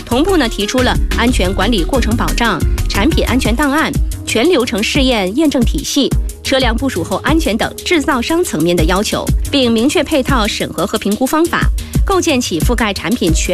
同步呢提出了安全管理过程保障、产品安全档案、全流程试验验证体系、车辆部署后安全等制造商层面的要求，并明确配套审核和评估方法，构建起覆盖产品全